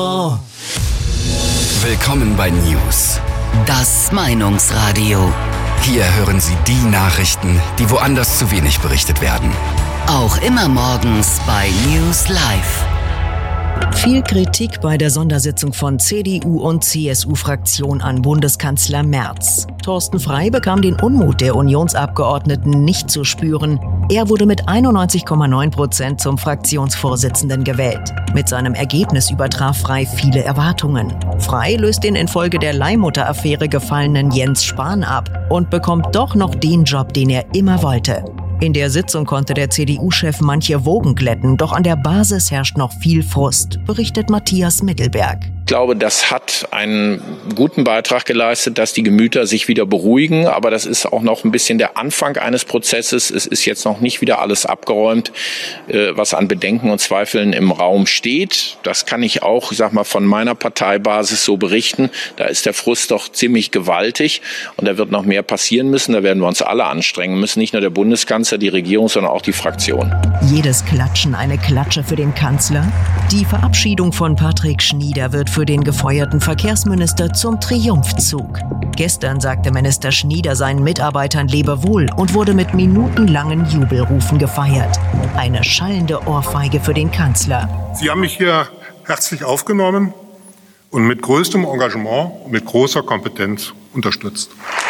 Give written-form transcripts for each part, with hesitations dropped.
Willkommen bei News. Das Meinungsradio. Hier hören Sie die Nachrichten, die woanders zu wenig berichtet werden. Auch immer morgens bei News Live. Viel Kritik bei der Sondersitzung von CDU und CSU-Fraktion an Bundeskanzler Merz. Thorsten Frey bekam den Unmut der Unionsabgeordneten nicht zu spüren. Er wurde mit 91,9% zum Fraktionsvorsitzenden gewählt. Mit seinem Ergebnis übertraf Frey viele Erwartungen. Frey löst den infolge der Leihmutter-Affäre gefallenen Jens Spahn ab und bekommt doch noch den Job, den er immer wollte. In der Sitzung konnte der CDU-Chef manche Wogen glätten, doch an der Basis herrscht noch viel Frust, berichtet Matthias Mittelberg. Ich glaube, das hat einen guten Beitrag geleistet, dass die Gemüter sich wieder beruhigen. Aber das ist auch noch ein bisschen der Anfang eines Prozesses. Es ist jetzt noch nicht wieder alles abgeräumt, was an Bedenken und Zweifeln im Raum steht. Das kann ich auch, von meiner Parteibasis so berichten. Da ist der Frust doch ziemlich gewaltig. Und da wird noch mehr passieren müssen. Da werden wir uns alle anstrengen müssen. Nicht nur der Bundeskanzler, die Regierung, sondern auch die Fraktion. Jedes Klatschen eine Klatsche für den Kanzler? Die Verabschiedung von Patrick Schnieder wird für den gefeuerten Verkehrsminister zum Triumphzug. Gestern sagte Minister Schnieder seinen Mitarbeitern Lebewohl und wurde mit minutenlangen Jubelrufen gefeiert. Eine schallende Ohrfeige für den Kanzler. Sie haben mich hier herzlich aufgenommen und mit größtem Engagement, mit großer Kompetenz unterstützt.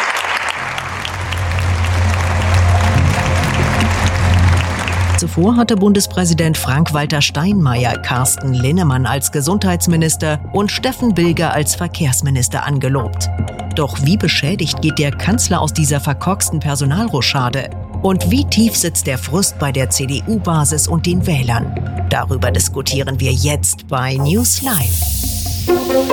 Zuvor hatte Bundespräsident Frank-Walter Steinmeier Carsten Linnemann als Gesundheitsminister und Steffen Bilger als Verkehrsminister angelobt. Doch wie beschädigt geht der Kanzler aus dieser verkorksten Personalrochade? Und wie tief sitzt der Frust bei der CDU-Basis und den Wählern? Darüber diskutieren wir jetzt bei News Live.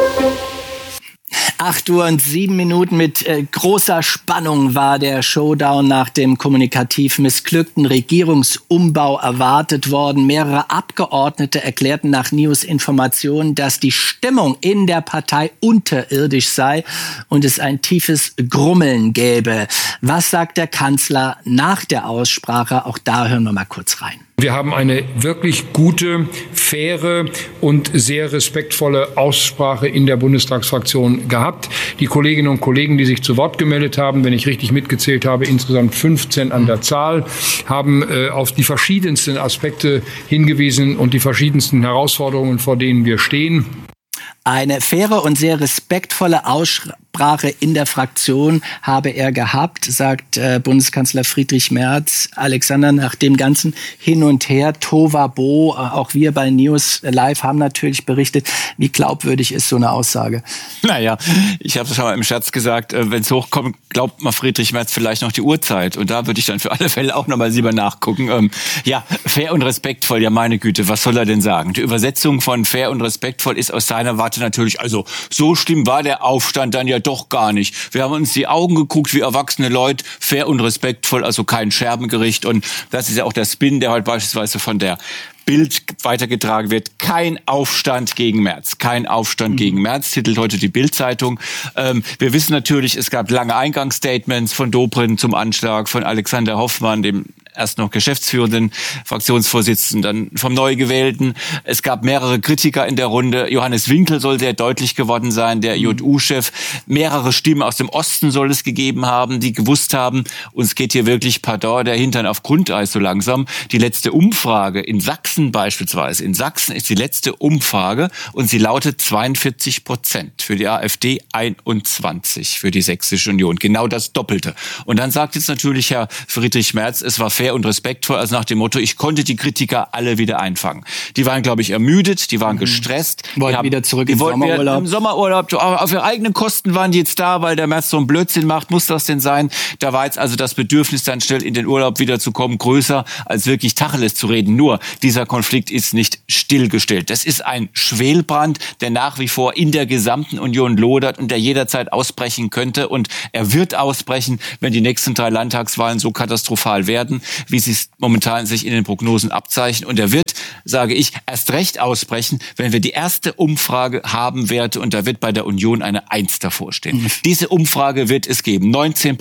8:07 mit großer Spannung war der Showdown nach dem kommunikativ missglückten Regierungsumbau erwartet worden. Mehrere Abgeordnete erklärten nach News-Informationen, dass die Stimmung in der Partei unterirdisch sei und es ein tiefes Grummeln gäbe. Was sagt der Kanzler nach der Aussprache? Auch da hören wir mal kurz rein. Wir haben eine wirklich gute, faire und sehr respektvolle Aussprache in der Bundestagsfraktion gehabt. Die Kolleginnen und Kollegen, die sich zu Wort gemeldet haben, wenn ich richtig mitgezählt habe, insgesamt 15 an der Zahl, haben auf die verschiedensten Aspekte hingewiesen und die verschiedensten Herausforderungen, vor denen wir stehen. Eine faire und sehr respektvolle Aussprache in der Fraktion habe er gehabt, sagt Bundeskanzler Friedrich Merz. Alexander, nach dem ganzen Hin und Her, Tohuwabohu, auch wir bei News Live haben natürlich berichtet, wie glaubwürdig ist so eine Aussage? Naja, ich habe es schon mal im Scherz gesagt, wenn es hochkommt, glaubt man Friedrich Merz vielleicht noch die Uhrzeit. Und da würde ich dann für alle Fälle auch nochmal lieber nachgucken. Ja, fair und respektvoll, ja meine Güte, was soll er denn sagen? Die Übersetzung von fair und respektvoll ist aus seiner Warte natürlich, also so schlimm war der Aufstand dann ja doch gar nicht. Wir haben uns die Augen geguckt wie erwachsene Leute, fair und respektvoll, also kein Scherbengericht. Und das ist ja auch der Spin, der heute beispielsweise von der Bild weitergetragen wird. Kein Aufstand gegen Merz. Kein Aufstand gegen Merz, titelt heute die Bild-Zeitung. Wir wissen natürlich, es gab lange Eingangsstatements von Dobrindt zum Anschlag, von Alexander Hoffmann, dem erst noch geschäftsführenden Fraktionsvorsitzenden, dann vom Neugewählten. Es gab mehrere Kritiker in der Runde. Johannes Winkel soll sehr deutlich geworden sein, der JU-Chef. Mehrere Stimmen aus dem Osten soll es gegeben haben, die gewusst haben, uns geht hier wirklich, pardon, der Hintern auf Grundeis so langsam. Die letzte Umfrage in Sachsen beispielsweise. In Sachsen ist die letzte Umfrage und sie lautet 42%. Für die AfD 21% für die Sächsische Union. Genau das Doppelte. Und dann sagt jetzt natürlich Herr Friedrich Merz, es war fair und respektvoll, also nach dem Motto, ich konnte die Kritiker alle wieder einfangen. Die waren, glaube ich, ermüdet, die waren gestresst. Wollten wieder zurück in den Sommerurlaub. Im Sommerurlaub, auf ihre eigenen Kosten waren die jetzt da, weil der Merz so einen Blödsinn macht. Muss das denn sein? Da war jetzt also das Bedürfnis, dann schnell in den Urlaub wieder zu kommen, größer, als wirklich Tacheles zu reden. Nur, dieser Konflikt ist nicht stillgestellt. Das ist ein Schwelbrand, der nach wie vor in der gesamten Union lodert und der jederzeit ausbrechen könnte. Und er wird ausbrechen, wenn die nächsten 3 Landtagswahlen so katastrophal werden, wie sie es momentan sich in den Prognosen abzeichnen. Und er wird, sage ich, erst recht ausbrechen, wenn wir die erste Umfrage haben werden und da wird bei der Union eine 1 davor stehen. Diese Umfrage wird es geben. 19%